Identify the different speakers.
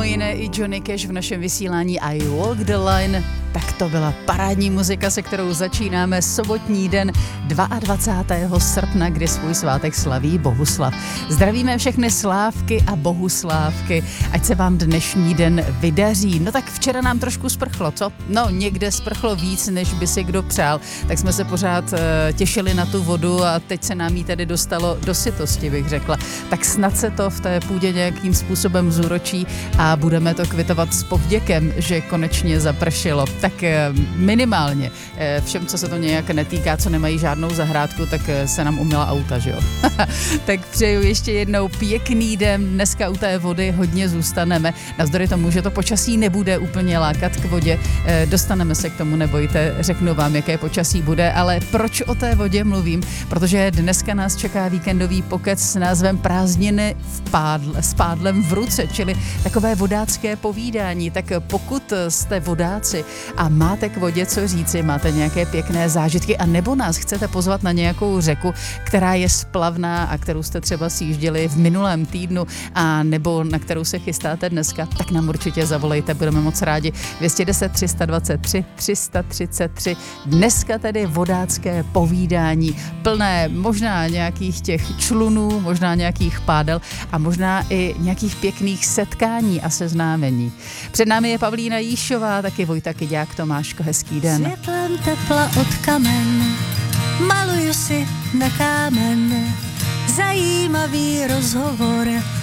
Speaker 1: jiné i Johnny Cash v našem vysílání I Walk the Line. Tak to byla parádní muzika, se kterou začínáme sobotní den 22. srpna, kdy svůj svátek slaví Bohuslav. Zdravíme všechny Slávky a Bohuslávky, ať se vám dnešní den vydaří. No tak včera nám trošku sprchlo, co? No někde sprchlo víc, než by si kdo přál, tak jsme se pořád těšili na tu vodu a teď se nám jí tedy dostalo do sytosti, bych řekla. Tak snad se to v té půdě nějakým způsobem zúročí a budeme to kvitovat s povděkem, že konečně zapršilo. Tak minimálně všem, co se to nějak netýká, co nemají žádnou zahrádku, tak se nám umyla auta, že jo? Tak přeju ještě jednou pěkný den. Dneska u té vody hodně zůstaneme. Navzdory tomu, že to počasí nebude úplně lákat k vodě, dostaneme se k tomu, nebojte, řeknu vám, jaké počasí bude, ale proč o té vodě mluvím? Protože dneska nás čeká víkendový pokec s názvem Prázdniny s pádlem v ruce, čili takové vodácké povídání. Tak pokud jste vodáci a máte k vodě co říci, máte nějaké pěkné zážitky a nebo nás chcete pozvat na nějakou řeku, která je splavná a kterou jste třeba sjížděli v minulém týdnu a nebo na kterou se chystáte dneska, tak nám určitě zavolejte, budeme moc rádi. 210 323 333. Dneska tedy vodácké povídání, plné možná nějakých těch člunů, možná nějakých pádel a možná i nějakých pěkných setkání a seznámení. Před námi je Pavlína Jíšová, taky Vojta Kyďák. Tomáško, hezký den.
Speaker 2: Světlem tepla od kamen maluju si na kámen zajímavý rozhovor